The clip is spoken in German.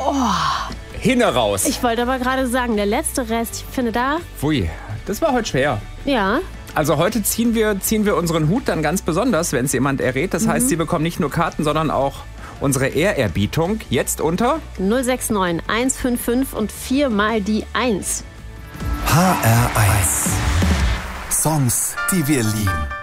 Hinne raus. Ich wollte aber gerade sagen, der letzte Rest, ich finde da... Pfui, das war heute schwer. Ja. Also heute ziehen wir unseren Hut dann ganz besonders, wenn es jemand errät. Das heißt, Sie bekommen nicht nur Karten, sondern auch unsere Ehrerbietung. Jetzt unter 069 155 und 4 mal die 1. HR1. Songs, die wir lieben.